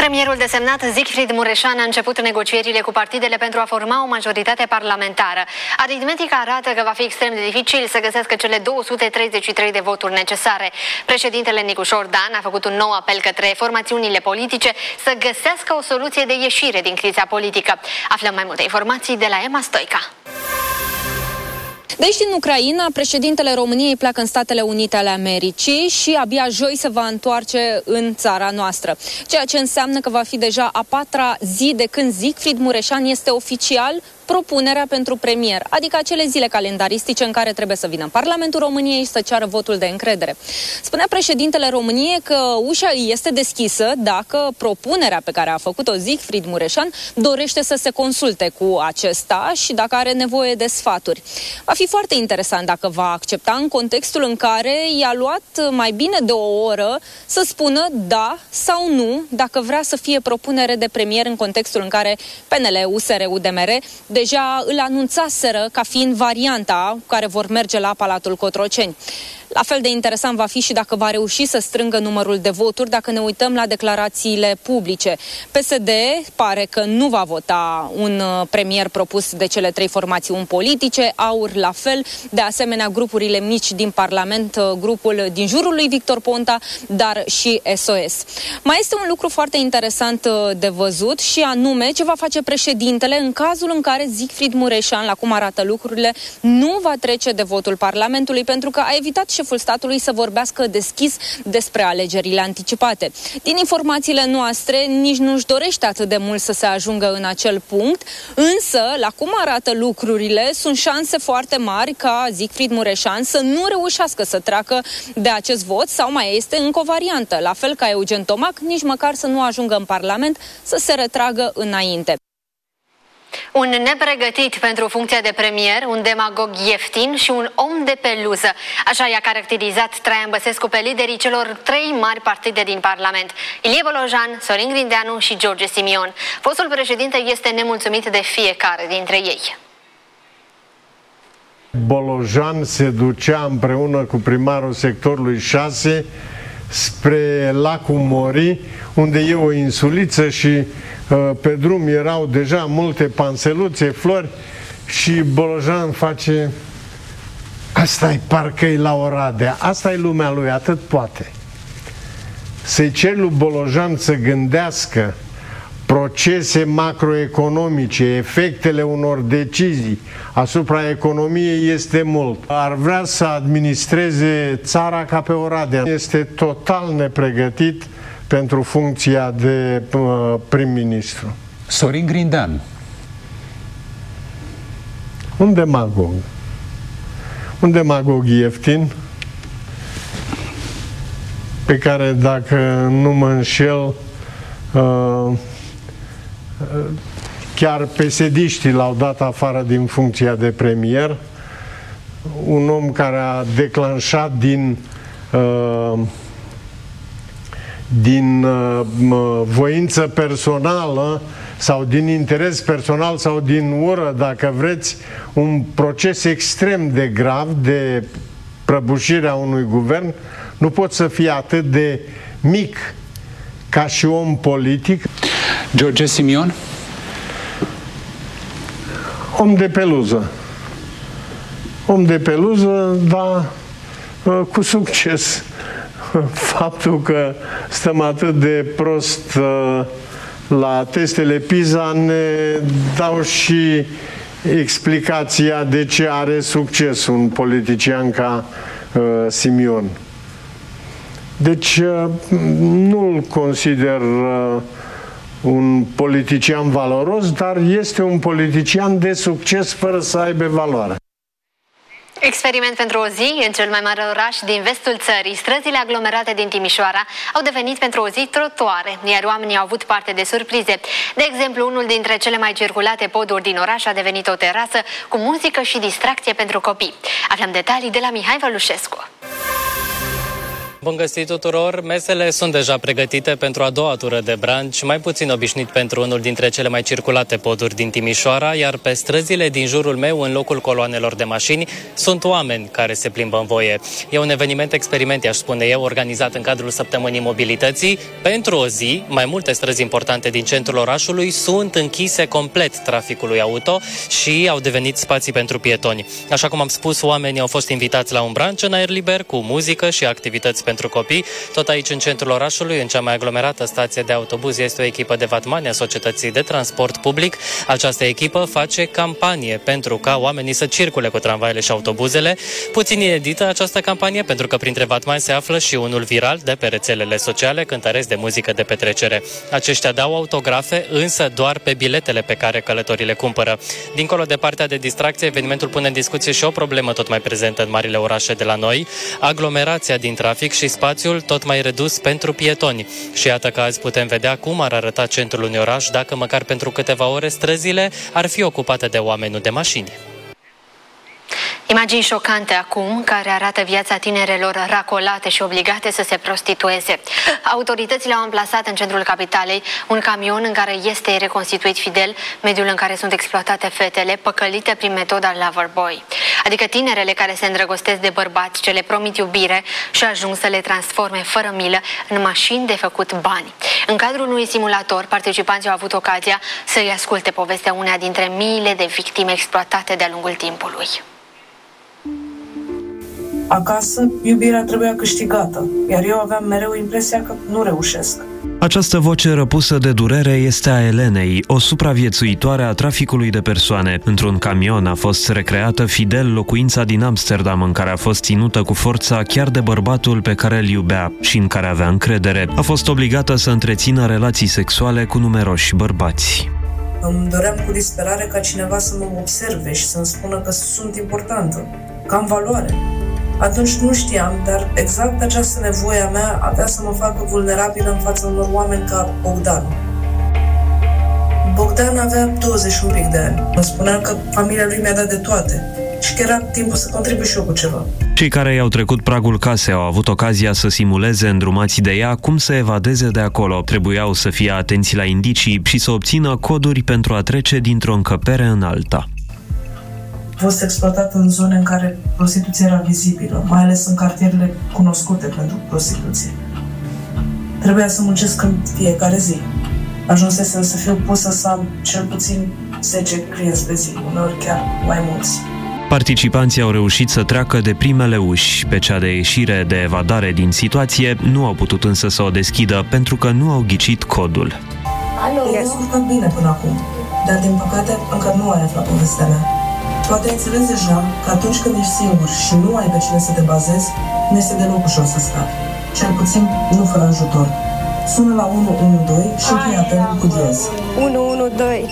Premierul desemnat Siegfried Mureșan a început negocierile cu partidele pentru a forma o majoritate parlamentară. Aritmetica arată că va fi extrem de dificil să găsească cele 233 de voturi necesare. Președintele Nicușor Dan a făcut un nou apel către formațiunile politice să găsească o soluție de ieșire din criza politică. Aflăm mai multe informații de la Emma Stoica. Deci din Ucraina, președintele României pleacă în Statele Unite ale Americii și abia joi se va întoarce în țara noastră. Ceea ce înseamnă că va fi deja a patra zi de când Siegfried Mureșan este oficial propunerea pentru premier, adică acele zile calendaristice în care trebuie să vină în Parlamentul României și să ceară votul de încredere. Spunea președintele României că ușa îi este deschisă dacă propunerea pe care a făcut-o Siegfried Mureșan dorește să se consulte cu acesta și dacă are nevoie de sfaturi. Va fi foarte interesant dacă va accepta în contextul în care i-a luat mai bine de o oră să spună da sau nu dacă vrea să fie propunere de premier în contextul în care PNL, USR, UDMR deja îl anunțaseră ca fiind varianta cu care vor merge la Palatul Cotroceni. La fel de interesant va fi și dacă va reuși să strângă numărul de voturi dacă ne uităm la declarațiile publice. PSD pare că nu va vota un premier propus de cele trei formațiuni politice, AUR la fel, de asemenea grupurile mici din Parlament, grupul din jurul lui Victor Ponta, dar și SOS. Mai este un lucru foarte interesant de văzut și anume ce va face președintele în cazul în care Siegfried Mureșan, la cum arată lucrurile, nu va trece de votul Parlamentului, pentru că a evitat șeful statului să vorbească deschis despre alegerile anticipate. Din informațiile noastre, nici nu-și dorește atât de mult să se ajungă în acel punct, însă, la cum arată lucrurile, sunt șanse foarte mari ca Siegfried Mureșan să nu reușească să treacă de acest vot, sau mai este încă o variantă, la fel ca Eugen Tomac, nici măcar să nu ajungă în Parlament, să se retragă înainte. Un nepregătit pentru funcția de premier, un demagog ieftin și un om de peluză. Așa i-a caracterizat Traian Băsescu pe liderii celor trei mari partide din Parlament: Ilie Bolojan, Sorin Grindeanu și George Simion. Fostul președinte este nemulțumit de fiecare dintre ei. Bolojan se ducea împreună cu primarul sectorului 6 spre lacul Mori, unde e o insuliță și pe drum erau deja multe panseluțe, flori, și Bolojan face: asta-i parcă-i la Oradea, asta-i lumea lui, atât poate. Să-i ceri lui Bolojan să gândească procese macroeconomice, efectele unor decizii asupra economiei este mult. Ar vrea să administreze țara ca pe Oradea. Este total nepregătit pentru funcția de prim-ministru. Sorin Grindeanu. Un demagog. Un demagog ieftin, pe care, dacă nu mă înșel, chiar PSD-știi l-au dat afară din funcția de premier. Un om care a declanșat din voință personală sau din interes personal sau din ură, dacă vreți, un proces extrem de grav de prăbușire a unui guvern. Nu pot să fie atât de mic ca și om politic. George Simion? Om de peluză. Om de peluză, dar cu succes. Faptul că stăm atât de prost la testele PISA ne dau și explicația de ce are succes un politician ca Simion. Deci nu-l consider un politician valoros, dar este un politician de succes fără să aibă valoare. Experiment pentru o zi în cel mai mare oraș din vestul țării. Străzile aglomerate din Timișoara au devenit pentru o zi trotuare, iar oamenii au avut parte de surprize. De exemplu, unul dintre cele mai circulate poduri din oraș a devenit o terasă cu muzică și distracție pentru copii. Aflăm detalii de la Mihai Vălușescu. Bun găsit tuturor! Mesele sunt deja pregătite pentru a doua tură de brunch, mai puțin obișnuit pentru unul dintre cele mai circulate poduri din Timișoara, iar pe străzile din jurul meu, în locul coloanelor de mașini, sunt oameni care se plimbă în voie. E un eveniment experiment, aș spune eu, organizat în cadrul Săptămânii Mobilității. Pentru o zi, mai multe străzi importante din centrul orașului sunt închise complet traficului auto și au devenit spații pentru pietoni. Așa cum am spus, oamenii au fost invitați la un brunch în aer liber, cu muzică și activități pentru copii. Tot aici, în centrul orașului, în cea mai aglomerată stație de autobuz, este o echipă de vatmani a Societății de Transport Public. Această echipă face campanie pentru ca oamenii să circule cu tramvaiele și autobuzele. Puțin inedită această campanie, pentru că printre vatmani se află și unul viral de pe rețelele sociale, cântăreți de muzică de petrecere. Aceștia dau autografe, însă doar pe biletele pe care călătorii le cumpără. Dincolo de partea de distracție, evenimentul pune în discuție și o problemă tot mai prezentă în marile orașe de la noi: aglomerația din trafic și spațiul tot mai redus pentru pietoni. Și iată că azi putem vedea cum ar arăta centrul unui oraș dacă măcar pentru câteva ore străzile ar fi ocupate de oameni, nu de mașini. Imagini șocante acum, care arată viața tinerelor racolate și obligate să se prostitueze. Autoritățile au amplasat în centrul capitalei un camion în care este reconstituit fidel mediul în care sunt exploatate fetele, păcălite prin metoda Loverboy. Adică tinerele care se îndrăgostesc de bărbați ce le promit iubire și ajung să le transforme fără milă în mașini de făcut bani. În cadrul unui simulator, participanții au avut ocazia să-i asculte povestea uneia dintre miile de victime exploatate de-a lungul timpului. Acasă, iubirea trebuia câștigată, iar eu aveam mereu impresia că nu reușesc. Această voce răpusă de durere este a Elenei, o supraviețuitoare a traficului de persoane. Într-un camion a fost recreată fidel locuința din Amsterdam, în care a fost ținută cu forța chiar de bărbatul pe care îl iubea și în care avea încredere. A fost obligată să întrețină relații sexuale cu numeroși bărbați. Îmi doream cu disperare ca cineva să mă observe și să-mi spună că sunt importantă, că am valoare. Atunci nu știam, dar exact această nevoie a mea avea să mă facă vulnerabilă în fața unor oameni ca Bogdan. Bogdan avea 21 pic de ani. Îmi spunea că familia lui mi-a dat de toate și că era timpul să contribui și eu cu ceva. Cei care i-au trecut pragul casei au avut ocazia să simuleze, îndrumați de ea, cum să evadeze de acolo. Trebuiau să fie atenți la indicii și să obțină coduri pentru a trece dintr-o încăpere în alta. A fost exploatat în zone în care prostituția era vizibilă, mai ales în cartierele cunoscute pentru prostituție. Trebuia să muncesc în fiecare zi. Ajunsesem să fiu pusă să am cel puțin 10 clienți pe zi, uneori chiar mai mulți. Participanții au reușit să treacă de primele uși. Pe cea de ieșire, de evadare din situație, nu au putut însă să o deschidă, pentru că nu au ghicit codul. M-am descurcat bine până acum, dar din păcate încă nu ai aflat povestea mea. Poate ai înțeles deja că atunci când ești singur și nu ai pe cine să te bazezi, nu este deloc ușor să scapi. Cel puțin nu fără ajutor. Sună la 112 și încheie apelul cu diez. 112.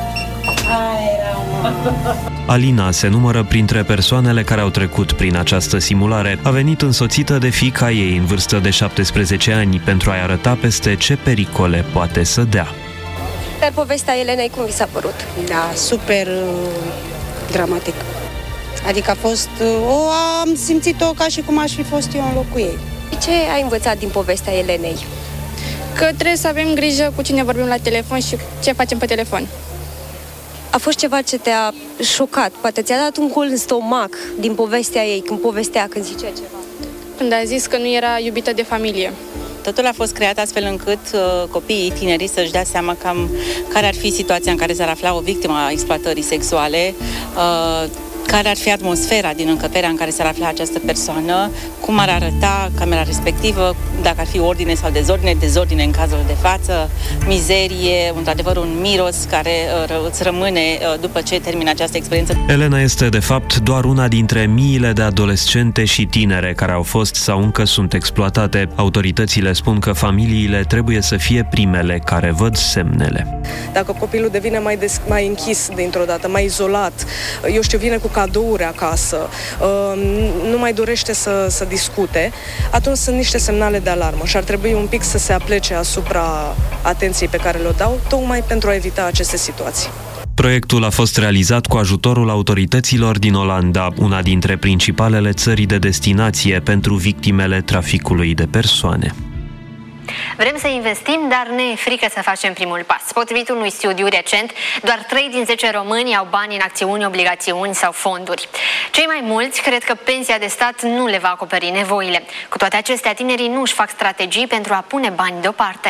Alina se numără printre persoanele care au trecut prin această simulare. A venit însoțită de fiica ei în vârstă de 17 ani pentru a-i arăta peste ce pericole poate să dea. Dar povestea Elenei cum vi s-a părut? Da, super dramatic. Adică a fost, am simțit-o ca și cum aș fi fost eu în locul ei. Ce ai învățat din povestea Elenei? Că trebuie să avem grijă cu cine vorbim la telefon și ce facem pe telefon. A fost ceva ce te-a șocat? Poate ți-a dat un cul în stomac din povestea ei, când povestea, când zicea ceva? Când a zis că nu era iubită de familie. Totul a fost creat astfel încât copiii, tinerii, să-și dea seama cam care ar fi situația în care s-ar afla o victimă a exploatării sexuale, care ar fi atmosfera din încăperea în care s-ar afla această persoană, cum ar arăta camera respectivă, dacă ar fi ordine sau dezordine în cazul de față, mizerie, într-adevăr un miros care îți rămâne după ce termină această experiență. Elena este, de fapt, doar una dintre miile de adolescente și tinere care au fost sau încă sunt exploatate. Autoritățile spun că familiile trebuie să fie primele care văd semnele. Dacă copilul devine mai închis dintr-o dată, mai izolat, eu știu, vine cu cadouri acasă, nu mai dorește să discute, atunci sunt niște semnale de alarmă și ar trebui un pic să se aplece asupra atenției pe care le-o dau, tocmai pentru a evita aceste situații. Proiectul a fost realizat cu ajutorul autorităților din Olanda, una dintre principalele țări de destinație pentru victimele traficului de persoane. Vrem să investim, dar ne e frică să facem primul pas. Potrivit unui studiu recent, doar 3 din 10 români au bani în acțiuni, obligațiuni sau fonduri. Cei mai mulți cred că pensia de stat nu le va acoperi nevoile. Cu toate acestea, tinerii nu își fac strategii pentru a pune bani deoparte.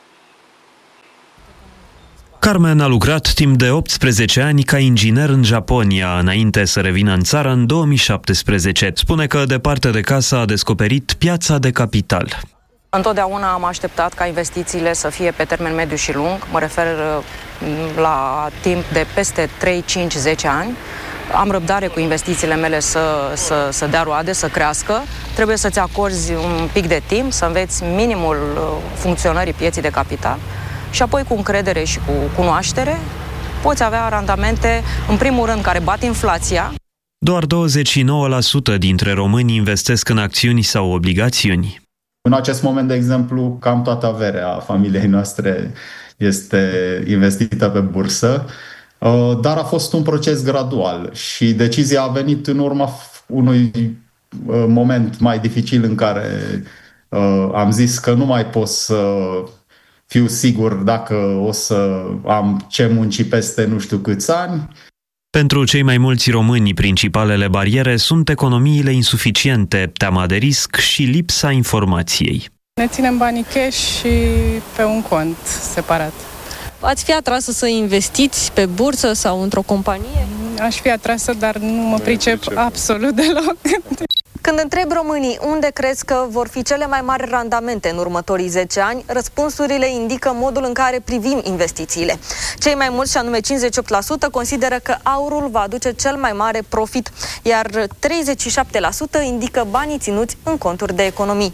Carmen a lucrat timp de 18 ani ca inginer în Japonia, înainte să revină în țară în 2017. Spune că departe de casă a descoperit piața de capital. Întotdeauna am așteptat ca investițiile să fie pe termen mediu și lung, mă refer la timp de peste 3, 5, 10 ani. Am răbdare cu investițiile mele să dea roade, să crească. Trebuie să-ți acorzi un pic de timp, să înveți minimul funcționării pieții de capital și apoi cu încredere și cu cunoaștere poți avea randamente, în primul rând, care bat inflația. Doar 29% dintre români investesc în acțiuni sau obligațiuni. În acest moment, de exemplu, cam toată averea familiei noastre este investită pe bursă, dar a fost un proces gradual și decizia a venit în urma unui moment mai dificil în care am zis că nu mai pot să fiu sigur dacă o să am ce munci peste nu știu câți ani. Pentru cei mai mulți români, principalele bariere sunt economiile insuficiente, teama de risc și lipsa informației. Ne ținem banii cash și pe un cont separat. Ați fi atrasă să investiți pe bursă sau într-o companie? Aș fi atrasă, dar nu mă pricep absolut deloc. Când întrebi românii unde crezi că vor fi cele mai mari randamente în următorii 10 ani, răspunsurile indică modul în care privim investițiile. Cei mai mulți, și anume 58%, consideră că aurul va aduce cel mai mare profit, iar 37% indică banii ținuți în conturi de economii.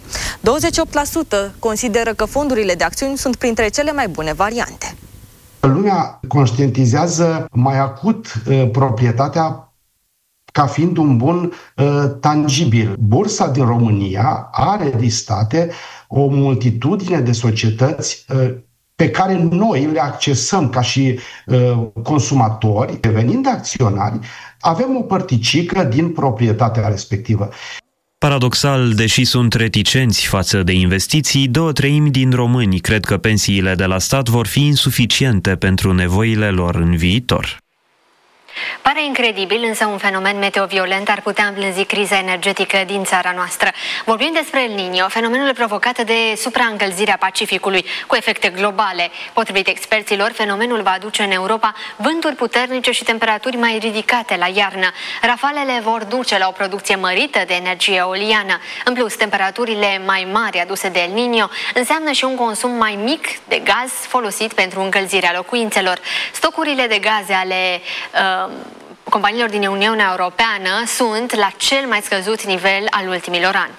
28% consideră că fondurile de acțiuni sunt printre cele mai bune variante. Lumea conștientizează mai acut proprietatea ca fiind un bun tangibil. Bursa din România are listate o multitudine de societăți pe care noi le accesăm ca și consumatori. Devenind acționari, avem o părticică din proprietatea respectivă. Paradoxal, deși sunt reticenți față de investiții, 2/3 din români cred că pensiile de la stat vor fi insuficiente pentru nevoile lor în viitor. Pare incredibil, însă un fenomen meteo violent ar putea îmblânzi criza energetică din țara noastră. Vorbim despre El Niño, fenomenul provocat de supraîncălzirea Pacificului, cu efecte globale. Potrivit experților, fenomenul va aduce în Europa vânturi puternice și temperaturi mai ridicate la iarnă. Rafalele vor duce la o producție mărită de energie eoliană. În plus, temperaturile mai mari aduse de El Niño înseamnă și un consum mai mic de gaz folosit pentru încălzirea locuințelor. Stocurile de gaze ale companiilor din Uniunea Europeană sunt la cel mai scăzut nivel al ultimilor ani.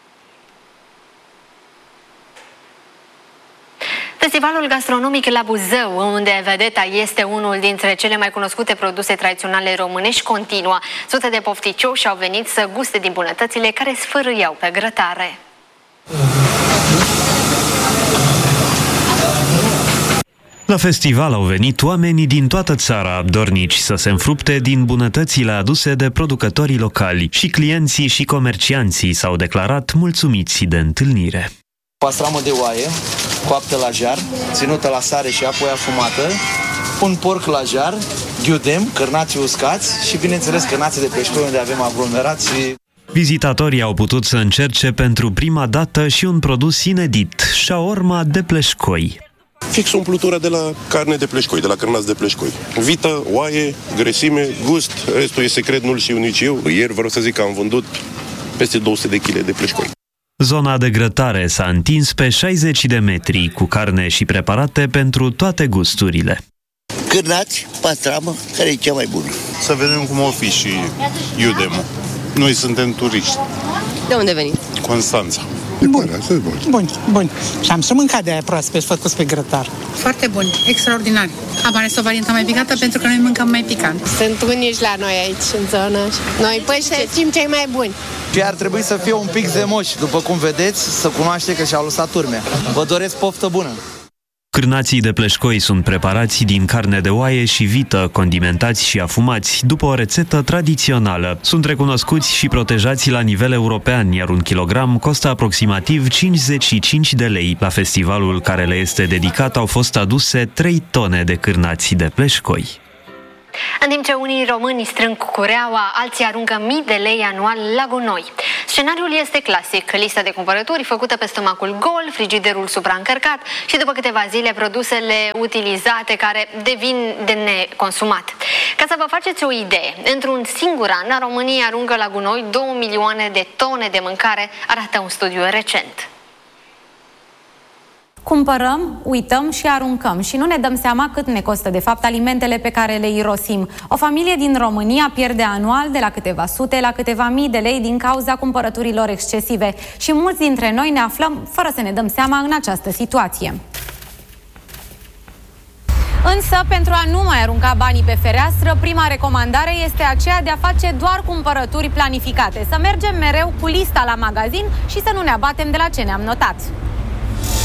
Festivalul gastronomic la Buzău, unde vedeta este unul dintre cele mai cunoscute produse tradiționale românești, continuă. Sute de pofticioși au venit să guste din bunătățile care sfârâiau pe grătare. La festival au venit oamenii din toată țara, dornici să se înfrupte din bunătățile aduse de producătorii locali. Și clienții și comercianții s-au declarat mulțumiți de întâlnire. Pastramă de oaie, coaptă la jar, ținută la sare și apoi afumată, un porc la jar, ghiudem, cârnați uscați și, bineînțeles, cârnații de pleșcoi, unde avem aglomerații. Vizitatorii au putut să încerce pentru prima dată și un produs inedit, shaorma de pleșcoi. Fix umplutura de la carne de pleșcoi, de la cârnați de pleșcoi. Vită, oaie, grăsime, gust, restul e secret, nu-l știu nici eu. Ieri vreau să zic că am vândut peste 200 de kg de pleșcoi. Zona de grătare s-a întins pe 60 de metri, cu carne și preparate pentru toate gusturile. Cârnați, pastramă, care e cea mai bună? Să vedem cum o fi și iudemul. Noi suntem turiști. De unde veniți? Constanța. Bun. Și am și mâncat de aia proaspăt făcuți pe grătar. Foarte bun, extraordinar. Am ales o variantă mai picată pentru că noi mâncăm mai picant. Sunt unici la noi aici, în zonă. Noi pește știm cei mai buni. Și ar trebui să fie un pic zemoși, după cum vedeți, să cunoaște că și-au lăsat urme. Vă doresc poftă bună! Cârnații de pleșcoi sunt preparați din carne de oaie și vită, condimentați și afumați, după o rețetă tradițională. Sunt recunoscuți și protejați la nivel european, iar un kilogram costă aproximativ 55 de lei. La festivalul care le este dedicat au fost aduse 3 tone de cârnați de pleșcoi. În timp ce unii români strâng cureaua, alții aruncă mii de lei anual la gunoi. Scenariul este clasic. Lista de cumpărături făcută pe stomacul gol, frigiderul supraîncărcat și după câteva zile produsele utilizate care devin de neconsumat. Ca să vă faceți o idee, într-un singur an, România aruncă la gunoi 2 milioane de tone de mâncare, arată un studiu recent. Cumpărăm, uităm și aruncăm și nu ne dăm seama cât ne costă de fapt alimentele pe care le irosim. O familie din România pierde anual de la câteva sute la câteva mii de lei din cauza cumpărăturilor excesive și mulți dintre noi ne aflăm fără să ne dăm seama în această situație. Însă, pentru a nu mai arunca banii pe fereastră, prima recomandare este aceea de a face doar cumpărături planificate. Să mergem mereu cu lista la magazin și să nu ne abatem de la ce ne-am notat.